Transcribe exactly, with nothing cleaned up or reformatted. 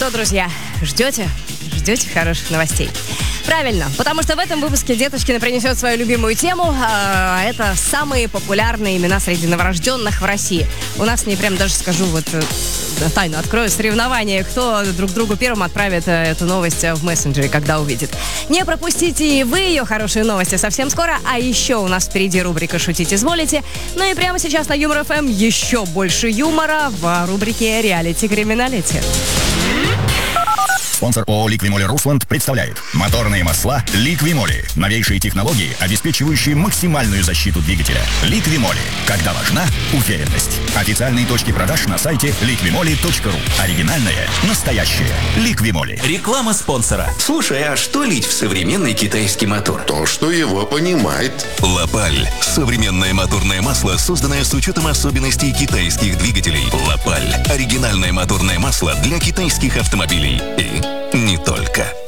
что, друзья, ждете? Ждете хороших новостей? Правильно, потому что в этом выпуске Деточкина принесет свою любимую тему. А, это самые популярные имена среди новорожденных в России. У нас, не прям даже скажу, вот тайну открою, соревнование, кто друг другу первым отправит эту новость в мессенджере, когда увидит. Не пропустите и вы ее хорошие новости совсем скоро. А еще у нас впереди рубрика «Шутить изволите». Ну и прямо сейчас на Юмор ФМ еще больше юмора в рубрике «Реалити-криминалити». Спонсор ООО «Ликвимоли Русланд» представляет моторные масла «Ликвимоли». Новейшие технологии, обеспечивающие максимальную защиту двигателя. «Ликвимоли». Когда важна уверенность. Официальные точки продаж на сайте ликвимоли точка ру. Оригинальное, настоящее. «Ликвимоли». Реклама спонсора. Слушай, а что лить в современный китайский мотор? То, что его понимает. Лапаль. Современное моторное масло, созданное с учетом особенностей китайских двигателей. Лапаль. Оригинальное моторное масло для китайских автомобилей. И не только.